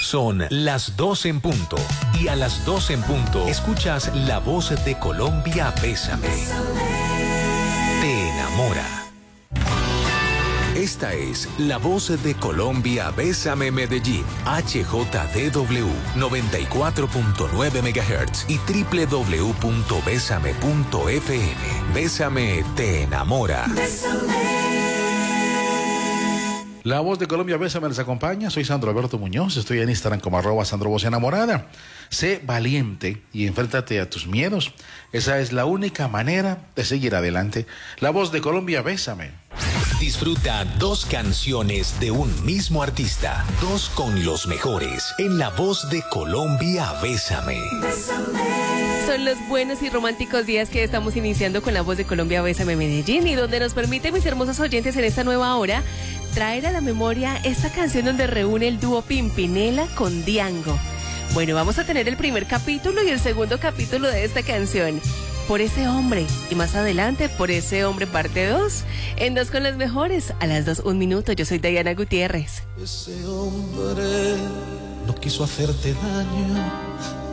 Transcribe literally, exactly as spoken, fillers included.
Son las dos en punto. Y a las dos en punto escuchas La Voz de Colombia, Bésame. Te enamora. Esta es La Voz de Colombia, Bésame Medellín, H J D W noventa y cuatro punto nueve megahertz y doble u doble u doble u punto bésame punto f m. Bésame te enamora. Bésame. La Voz de Colombia, Bésame, les acompaña. Soy Sandro Alberto Muñoz, estoy en Instagram como arroba Sandro Voz Enamorada. Sé valiente y enfréntate a tus miedos. Esa es la única manera de seguir adelante. La Voz de Colombia, Bésame. Disfruta dos canciones de un mismo artista, dos con los mejores, en La Voz de Colombia, Bésame. Bésame. Son los buenos y románticos días que estamos iniciando con La Voz de Colombia, Bésame Medellín, y donde nos permite, mis hermosos oyentes, en esta nueva hora, traer a la memoria esta canción donde reúne el dúo Pimpinela con Diango. Bueno, vamos a tener el primer capítulo y el segundo capítulo de esta canción. Por ese hombre, y más adelante, Por ese hombre parte dos, en Dos con los Mejores, a las dos, un minuto. Yo soy Diana Gutiérrez. Ese hombre no quiso hacerte daño,